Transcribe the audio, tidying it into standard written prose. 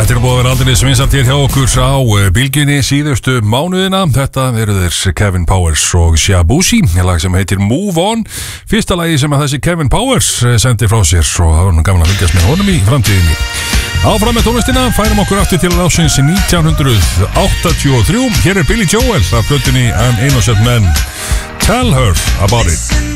Þetta búið að vera aldrei svinsalt hér hjá okkur á bylgjunni síðustu mánuðina. Þetta eru þeir Kevin Powers og Shabushi, lag sem heitir Move On. Fyrsta lagi sem að þessi Kevin Powers sendi frá sér, og það var nú gaman að fylgjast með honum í framtíðinni. Áfram með tónlistina, færum okkur aftur til ásins 1983. Hér er Billy Joel af plötunni I'm Innocent Man. Tell Her About It.